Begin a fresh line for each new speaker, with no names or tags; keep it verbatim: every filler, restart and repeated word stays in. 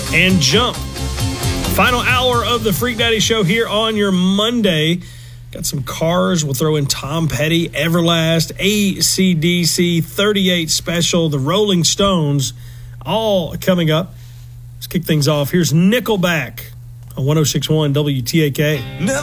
and Jump. Final hour of the Freak Daddy Show here on your Monday. Got some cars. We'll throw in Tom Petty, Everlast, A C D C, thirty-eight Special, the Rolling Stones, all coming up. Let's kick things off. Here's Nickelback on one oh six point one W T A K.